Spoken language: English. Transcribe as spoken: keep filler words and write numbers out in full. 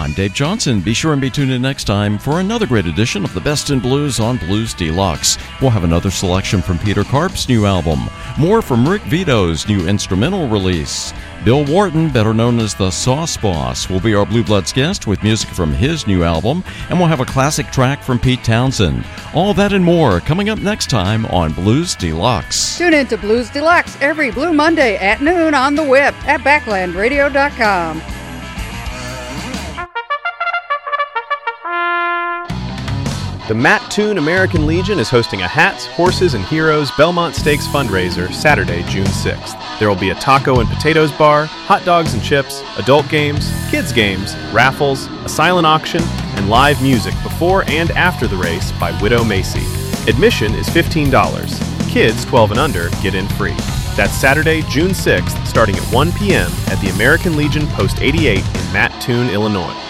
I'm Dave Johnson. Be sure and be tuned in next time for another great edition of the Best in Blues on Blues Deluxe. We'll have another selection from Peter Karp's new album, more from Rick Vito's new instrumental release. Bill Wharton, better known as the Sauce Boss, will be our Blue Bloods guest with music from his new album, and we'll have a classic track from Pete Townsend. All that and more coming up next time on Blues Deluxe. Tune in to Blues Deluxe every Blue Monday at noon on the web at backland radio dot com. The Matt Toon American Legion is hosting a Hats, Horses, and Heroes Belmont Stakes fundraiser Saturday, June sixth. There will be a taco and potatoes bar, hot dogs and chips, adult games, kids games, raffles, a silent auction, and live music before and after the race by Widow Macy. Admission is fifteen dollars. Kids twelve and under get in free. That's Saturday, June sixth, starting at one p.m. at the American Legion Post eighty-eight in Matt Toon, Illinois.